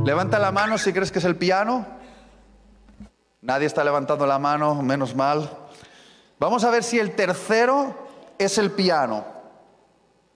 Levanta la mano si crees que es el piano. Nadie está levantando la mano, menos mal. Vamos a ver si el tercero es el piano.